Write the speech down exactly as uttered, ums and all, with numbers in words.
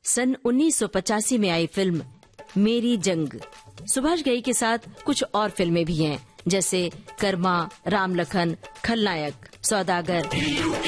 सन उन्नीस सौ पचासी में आई फिल्म मेरी जंग। सुभाष घई के साथ कुछ और फिल्में भी हैं, जैसे कर्मा, राम लखन, खलनायक, सौदागर।